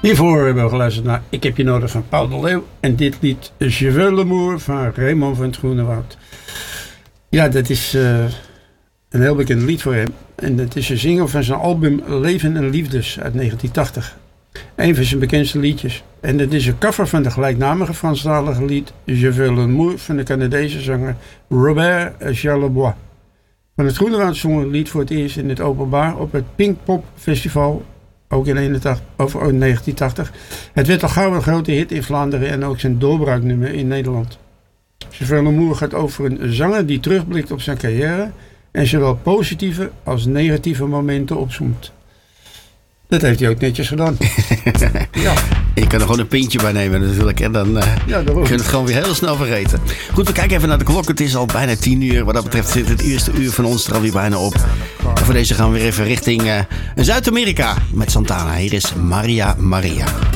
Hiervoor hebben we geluisterd naar Ik heb je nodig van Paul de Leeuw. En dit lied Je veux l'amour van Raymond van het Groenewoud. Ja, dat is een heel bekend lied voor hem. En dat is een single van zijn album Leven en Liefdes uit 1980. Een van zijn bekendste liedjes. En dat is een cover van de gelijknamige Franstalige lied Je veux l'amour van de Canadese zanger Robert Charlebois. Van het Groenewoud zong het lied voor het eerst in het openbaar op het Pinkpop Festival. Ook in 1980. Het werd al gauw een grote hit in Vlaanderen en ook zijn doorbraaknummer in Nederland. Je veux l'amour gaat over een zanger die terugblikt op zijn carrière en zowel positieve als negatieve momenten opzoemt. Dat heeft hij ook netjes gedaan. Ja. Je kan er gewoon een pintje bij nemen natuurlijk. En dan kun je het gewoon weer heel snel vergeten. Goed, we kijken even naar de klok. Het is al bijna 10:00. Wat dat betreft zit het eerste uur van ons er alweer bijna op. En voor deze gaan we weer even richting Zuid-Amerika met Santana. Hier is Maria Maria.